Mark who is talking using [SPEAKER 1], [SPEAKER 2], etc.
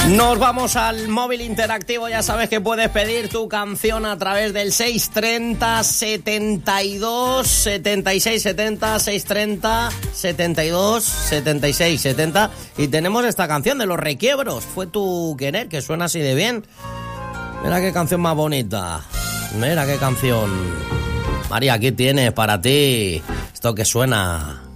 [SPEAKER 1] Nos vamos al móvil interactivo. Ya sabes que puedes pedir tu canción a través del 630 72 76 70, 630 72 76 70. Y tenemos esta canción de Los Requiebros, Fue tu querer, que suena así de bien. Mira qué canción más bonita. Mira qué canción. María, aquí tienes para ti esto que suena.